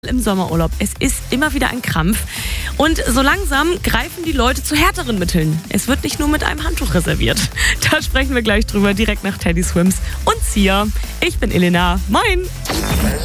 Im Sommerurlaub. Es ist immer wieder ein Krampf. Und so langsam greifen die Leute zu härteren Mitteln. Es wird nicht nur mit einem Handtuch reserviert. Da sprechen wir gleich drüber, direkt nach Teddy Swims und Sia. Ich bin Elena. Moin!